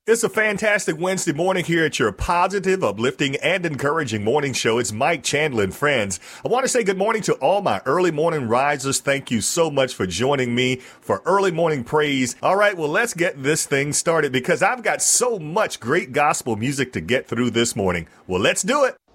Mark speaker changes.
Speaker 1: It's a fantastic Wednesday morning here at your positive, uplifting, and encouraging morning show. It's Mike Chandler and friends. I want to say good morning to all my early morning risers. Thank you so much for joining me for early morning praise. All right, well, let's get this thing started because I've got so much great gospel music to get through this morning. Well, let's do it.